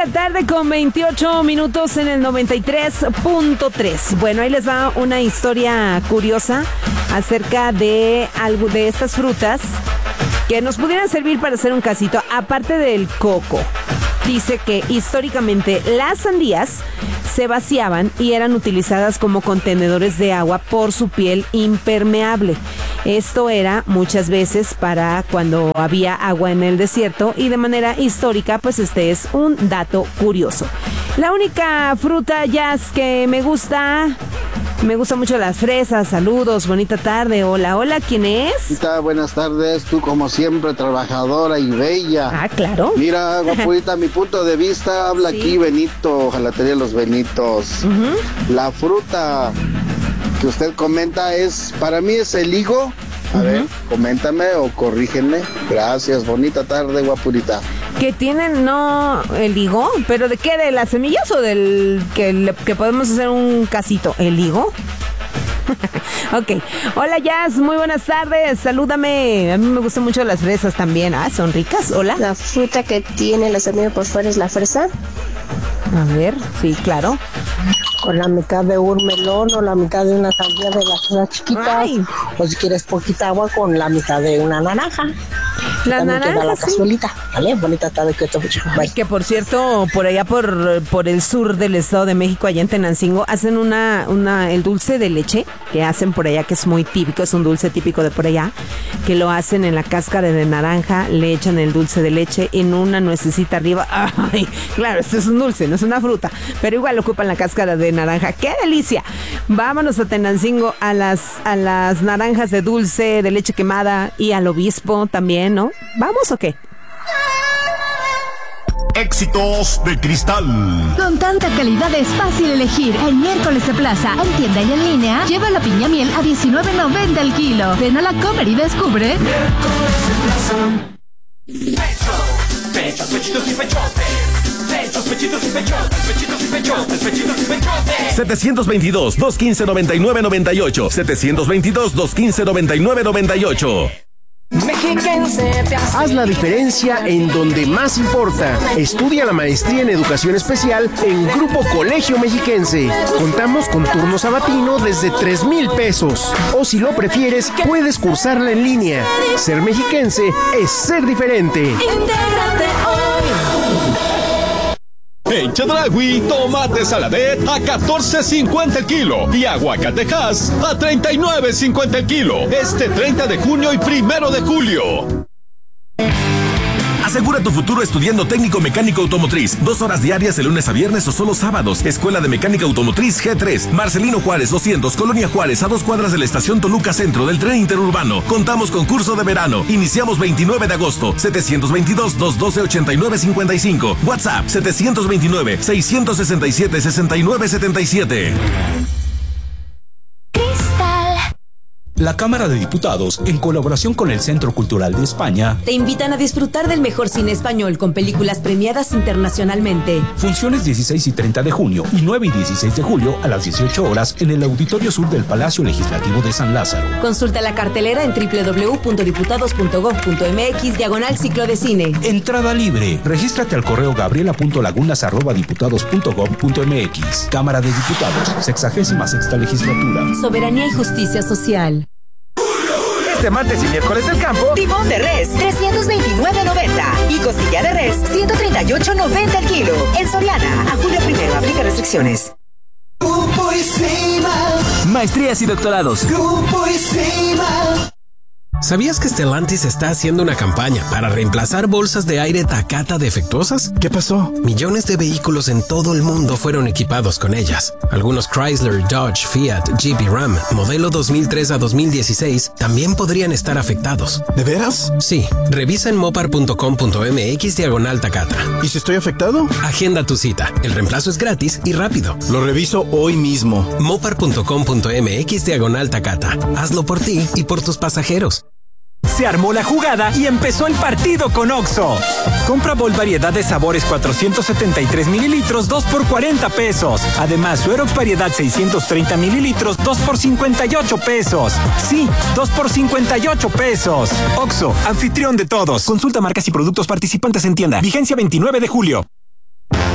tarde con 28 minutos en el 93.3. Bueno, ahí les va una historia curiosa acerca de algo de estas frutas que nos pudieran servir para hacer un casito, aparte del coco. Dice que históricamente las sandías se vaciaban y eran utilizadas como contenedores de agua por su piel impermeable. Esto era muchas veces para cuando había agua en el desierto y de manera histórica, pues este es un dato curioso. La única fruta, Jazz, que me gusta mucho las fresas. Saludos, bonita tarde. Hola, hola, ¿quién es? Buenas tardes, tú como siempre trabajadora y bella. Ah, claro. Mira, guapurita, mi punto de vista, habla sí. Aquí Benito, Jalatería Los Benitos. La fruta que usted comenta para mí es el higo. A ver, coméntame o corrígeme. Gracias, bonita tarde, guapurita. ¿Que tienen, no, el higo? ¿Pero de qué? ¿De las semillas o del que podemos hacer un casito? ¿El higo? Ok. Hola, Jazz, muy buenas tardes. Salúdame. A mí me gustan mucho las fresas también. Ah, son ricas. Hola. La fruta que tiene la semilla por fuera es la fresa. A ver, sí, claro. Con la mitad de un melón o la mitad de una sandía de las fresas chiquitas. Ay. O si quieres poquita agua con la mitad de una naranja. La naranja, la sí. Cazuelita. Vale, bonita tarde, que te mucho. Bye. Que por cierto, por allá por el sur del Estado de México, allá en Tenancingo, hacen el dulce de leche que hacen por allá, que es muy típico, es un dulce típico de por allá, que lo hacen en la cáscara de naranja, le echan el dulce de leche en una nuececita arriba. Ay, claro, esto es un dulce, no es una fruta, pero igual ocupan la cáscara de naranja. ¡Qué delicia! Vámonos a Tenancingo a las naranjas de dulce de leche quemada y al obispo también, ¿no? ¿Vamos o qué? Éxitos de Cristal. Con tanta calidad es fácil elegir. El miércoles de plaza, en tienda y en línea, lleva la piña miel a $19.90 el kilo. Ven a la Comer y descubre. Miércoles de plaza. Pechos, pechitos y pechotes. Pechos, pechitos y pechotes. Pechitos y pechotes. Pechitos y pechotes. 722-215-9998. 722-215-9998. Haz la diferencia en donde más importa. Estudia la maestría en educación especial en Grupo Colegio Mexiquense. Contamos con turno sabatino desde 3,000 pesos. O si lo prefieres, puedes cursarla en línea. Ser mexiquense es ser diferente. Intégrate hoy. En Chedraui, tomate saladet a $14.50 el kilo y aguacatejas a $39.50 el kilo. Este 30 de junio y 1 de julio. Asegura tu futuro estudiando técnico mecánico automotriz. 2 horas diarias de lunes a viernes o solo sábados. Escuela de Mecánica Automotriz G3. Marcelino Juárez 200, Colonia Juárez, a 2 cuadras de la estación Toluca Centro del tren interurbano. Contamos con curso de verano. Iniciamos 29 de agosto. 722-212-8955. WhatsApp 729-667-6977. La Cámara de Diputados, en colaboración con el Centro Cultural de España, te invitan a disfrutar del mejor cine español con películas premiadas internacionalmente. Funciones 16 y 30 de junio y 9 y 16 de julio a las 18 horas en el Auditorio Sur del Palacio Legislativo de San Lázaro. Consulta la cartelera en www.diputados.gov.mx/ciclo de cine. Entrada libre. Regístrate al correo gabriela.lagunas@diputados.gov.mx. Cámara de Diputados, 66ª legislatura. Soberanía y justicia social. Este martes y miércoles del campo, timón de res, $329.90 y costilla de res, $138.90 el kilo. En Soriana, a julio 1, aplica restricciones. Grupo ISIMA. Maestrías y doctorados. Grupo ISIMA. ¿Sabías que Stellantis está haciendo una campaña para reemplazar bolsas de aire Takata defectuosas? ¿Qué pasó? Millones de vehículos en todo el mundo fueron equipados con ellas. Algunos Chrysler, Dodge, Fiat, Jeep y Ram, modelo 2003 a 2016, también podrían estar afectados. ¿De veras? Sí. Revisa en mopar.com.mx/Takata. ¿Y si estoy afectado? Agenda tu cita. El reemplazo es gratis y rápido. Lo reviso hoy mismo. mopar.com.mx/Takata. Hazlo por ti y por tus pasajeros. Se armó la jugada y empezó el partido con Oxxo. Compra Bol variedad de sabores 473 mililitros, 2 por $40. Además, Suerox variedad 630 mililitros, 2 por $58. Sí, 2 por $58. Oxxo, anfitrión de todos. Consulta marcas y productos participantes en tienda. Vigencia 29 de julio.